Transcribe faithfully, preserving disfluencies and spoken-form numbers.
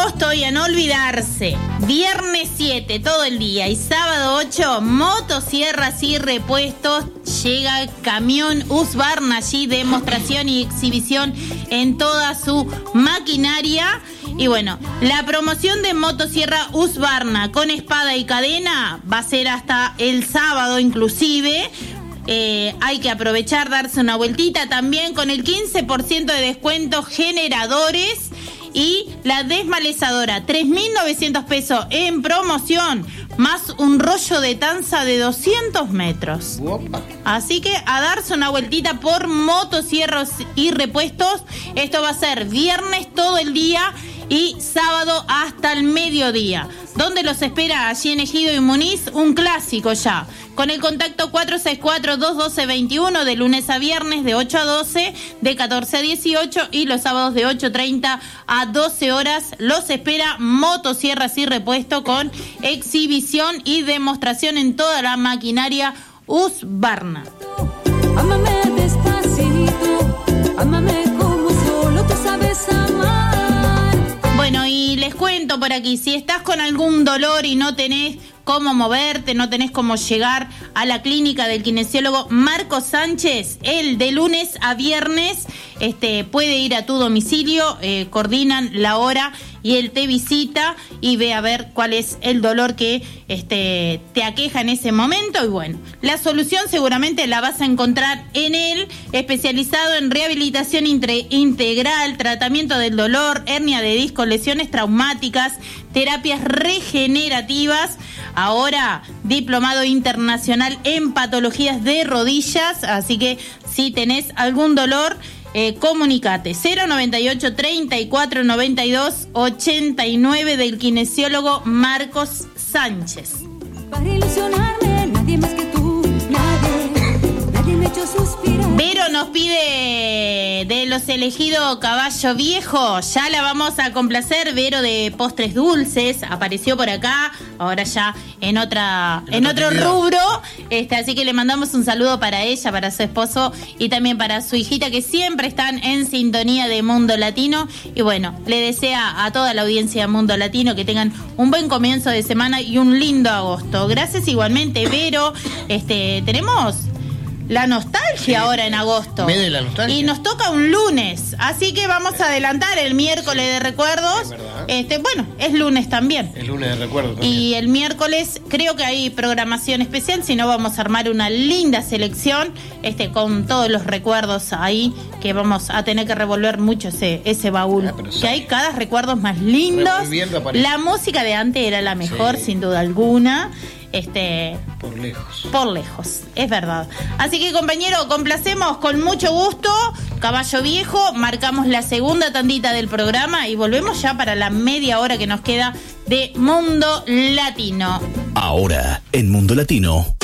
agosto y a no olvidarse, viernes siete todo el día y sábado ocho, motosierras y repuestos. Llega el camión Husqvarna, allí demostración y exhibición en toda su maquinaria. Y bueno, la promoción de motosierra Husqvarna con espada y cadena va a ser hasta el sábado inclusive. Eh, hay que aprovechar, darse una vueltita también con el quince por ciento de descuento generadores. Y la desmalezadora, tres mil novecientos pesos en promoción, más un rollo de tanza de doscientos metros. Opa. Así que a darse una vueltita por motosierras y repuestos. Esto va a ser viernes todo el día y sábado hasta el mediodía. ¿Dónde los espera? Allí en Ejido y Muniz, un clásico ya. Con el contacto cuatro seis cuatro, dos uno dos, veintiuno, de lunes a viernes de ocho a doce, de catorce a dieciocho y los sábados de ocho treinta a doce horas. Los espera motosierras y repuesto con exhibición y demostración en toda la maquinaria Husqvarna. Ámame despacito, ámame como solo tú sabes amar. Bueno, y les cuento por aquí, si estás con algún dolor y no tenés cómo moverte, no tenés cómo llegar a la clínica del kinesiólogo Marcos Sánchez, él de lunes a viernes este, puede ir a tu domicilio, eh, coordinan la hora y él te visita y ve a ver cuál es el dolor que este, te aqueja en ese momento. Y bueno, la solución seguramente la vas a encontrar en él, especializado en rehabilitación intre- integral, tratamiento del dolor, hernia de disco, lesiones traumáticas, terapias regenerativas. Ahora, diplomado internacional en patologías de rodillas. Así que si tenés algún dolor, eh, comunicate. cero noventa y ocho, treinta y cuatro, noventa y dos, ochenta y nueve del kinesiólogo Marcos Sánchez. Para ilusionarme, nadie más que tú, nadie, nadie me ha hecho suspirar. Vero nos pide de los elegidos Caballo Viejo. Ya la vamos a complacer. Vero de Postres Dulces apareció por acá, ahora ya en otra en, en otro actividad. rubro. Este, así que le mandamos un saludo para ella, para su esposo y también para su hijita, que siempre están en sintonía de Mundo Latino. Y bueno, le desea a toda la audiencia de Mundo Latino que tengan un buen comienzo de semana y un lindo agosto. Gracias igualmente, Vero. Este, tenemos la nostalgia sí, ahora en agosto. Me de la nostalgia. Y nos toca un lunes, así que vamos a adelantar el miércoles sí, de recuerdos. Es verdad. Este, bueno, es lunes también. Es lunes de recuerdos también. Y el miércoles creo que hay programación especial, si no vamos a armar una linda selección este, con todos los recuerdos ahí, que vamos a tener que revolver mucho ese, ese baúl. Ah, que hay cada recuerdos más lindos. La música de antes era la mejor, sí, sin duda alguna. Este, por lejos. Por lejos, es verdad. Así que, compañero, complacemos con mucho gusto Caballo Viejo, marcamos la segunda tandita del programa y volvemos ya para la media hora que nos queda de Mundo Latino. Ahora, en Mundo Latino,